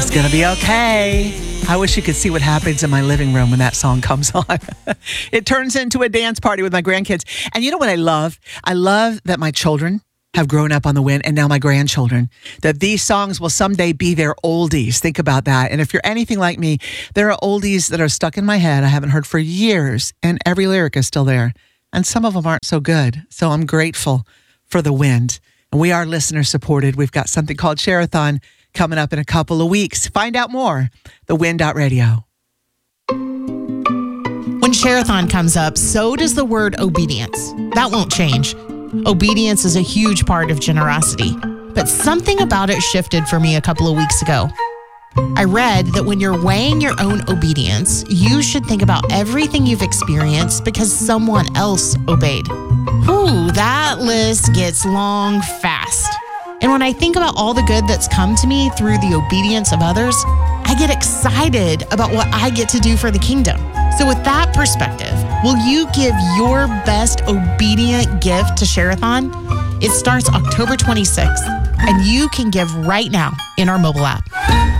It's gonna be okay. I wish you could see what happens in my living room when that song comes on. It turns into a dance party with my grandkids. And you know what I love? I love that my children have grown up on the Win, and now my grandchildren, that these songs will someday be their oldies. Think about that. And if you're anything like me, there are oldies that are stuck in my head I haven't heard for years, and every lyric is still there. And some of them aren't so good. So I'm grateful for the Wind. And we are listener supported. We've got something called Share-a-thon coming up in a couple of weeks. Find out more, thewind.radio. When Share-a-thon comes up, so does the word obedience. That won't change. Obedience is a huge part of generosity, but something about it shifted for me a couple of weeks ago. I read that when you're weighing your own obedience, you should think about everything you've experienced because someone else obeyed. Ooh, that list gets long fast. And when I think about all the good that's come to me through the obedience of others, I get excited about what I get to do for the kingdom. So with that perspective, will you give your best obedient gift to Share-a-thon? It starts October 26th, and you can give right now in our mobile app.